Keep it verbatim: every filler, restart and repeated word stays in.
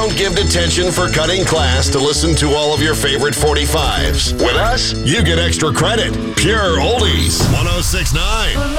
don't give detention for cutting class to listen to all of your favorite forty-fives. With us, you get extra credit. Pure oldies. one oh six point nine.